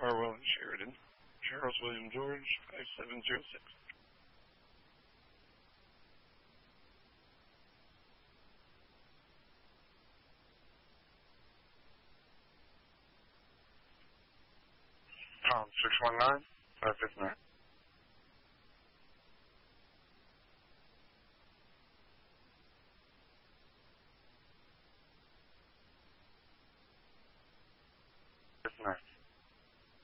Farwell and Sheridan. Charles William George, 5706. Tom 619, 559. Fifth nine.